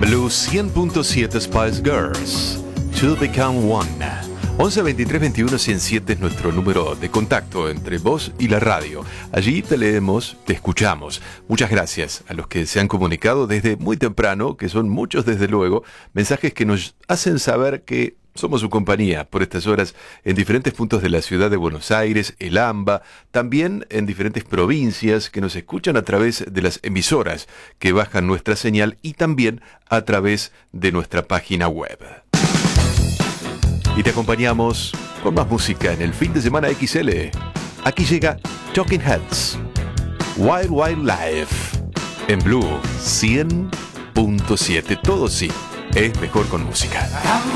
Blue 100.7 Spice Girls, To Become One. 11 23 21 107 es nuestro número de contacto entre vos y la radio. Allí te leemos, te escuchamos. Muchas gracias a los que se han comunicado desde muy temprano, que son muchos desde luego, mensajes que nos hacen saber que somos su compañía por estas horas en diferentes puntos de la ciudad de Buenos Aires, el AMBA, también en diferentes provincias que nos escuchan a través de las emisoras que bajan nuestra señal y también a través de nuestra página web. Y te acompañamos con más música en el fin de semana XL. Aquí llega Talking Heads, Wild Wild Life, en Blue 100.7. Todo sí, es mejor con música.